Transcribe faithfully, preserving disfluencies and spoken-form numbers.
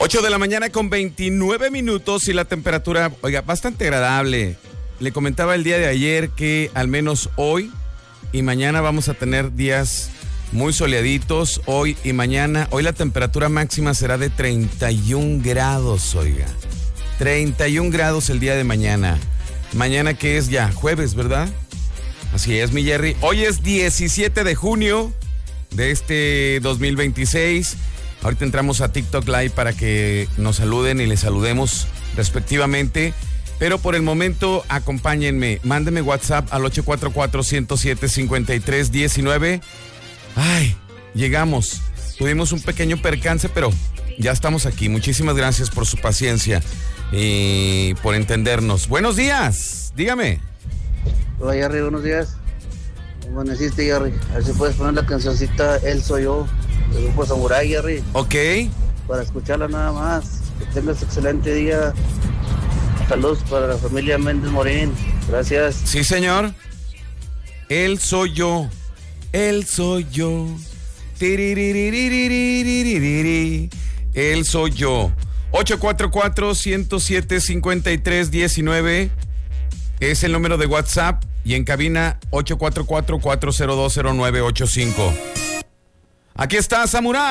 ocho de la mañana con veintinueve minutos y la temperatura, oiga, bastante agradable. Le comentaba el día de ayer que al menos hoy y mañana vamos a tener días muy soleaditos. Hoy y mañana, hoy la temperatura máxima será de treinta y un grados, oiga. treinta y un grados el día de mañana. Mañana que es ya jueves, ¿verdad? Así es, mi Jerry. Hoy es diecisiete de junio de este dos mil veintiséis. Ahorita entramos a TikTok Live para que nos saluden y les saludemos respectivamente. Pero por el momento, acompáñenme. Mándenme WhatsApp al ocho cuatro cuatro, uno cero siete, cinco tres uno nueve. Ay, llegamos. Tuvimos un pequeño percance, pero ya estamos aquí. Muchísimas gracias por su paciencia y por entendernos. Buenos días, dígame. Hola, Jerry, buenos días. ¿Cómo amaneciste, Jerry? A ver si puedes poner la cancioncita Él Soy Yo, del grupo Samurai, Jerry. Ok. Para escucharla nada más. Que tengas excelente día. Saludos para la familia Méndez Morín. Gracias. Sí, señor. Él soy yo. Él soy yo. Tiririririririririririri. Él soy yo. ocho cuatro cuatro, uno cero siete, cinco tres uno nueve es el número de WhatsApp y en cabina ocho cuatro cuatro, cuatro cero dos, cero nueve ocho cinco. Aquí está Samurai.